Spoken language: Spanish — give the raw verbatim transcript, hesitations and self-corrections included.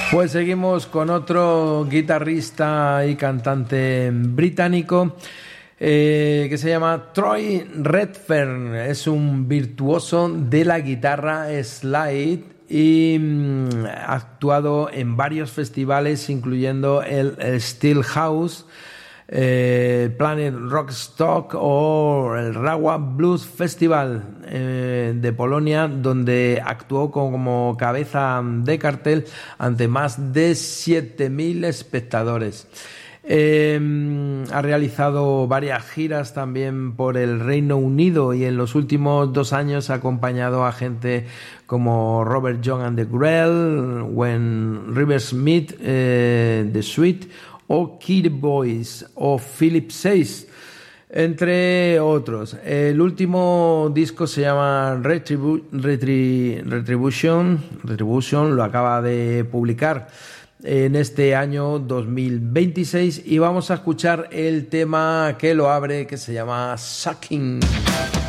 Pues seguimos con otro guitarrista y cantante británico eh, que se llama Troy Redfern. Es un virtuoso de la guitarra slide y mm, ha actuado en varios festivales, incluyendo el, el Steelhouse, eh, Planet Rockstock o el Rawa Blues Festival eh, de Polonia, donde actuó como cabeza de cartel ante más de siete mil espectadores. Eh, ha realizado varias giras también por el Reino Unido y en los últimos dos años ha acompañado a gente como Robert John and the Grell, When Rivers Meet, eh, The Sweet, o Kid Boys o Philip Seyss, entre otros. El último disco se llama Retribu- Retri- Retribution, Retribution, lo acaba de publicar en este año dos mil veintiséis y vamos a escuchar el tema que lo abre, que se llama Sucking.